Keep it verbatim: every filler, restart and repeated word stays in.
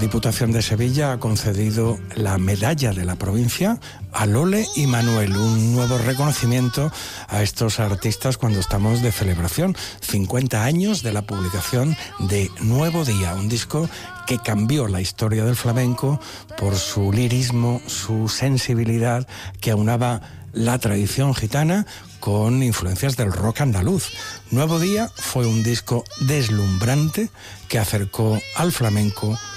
Diputación de Sevilla ha concedido la medalla de la provincia a Lole y Manuel, un nuevo reconocimiento a estos artistas cuando estamos de celebración. cincuenta años de la publicación de Nuevo Día, un disco que cambió la historia del flamenco por su lirismo, su sensibilidad, que aunaba la tradición gitana con influencias del rock andaluz. Nuevo Día fue un disco deslumbrante que acercó al flamenco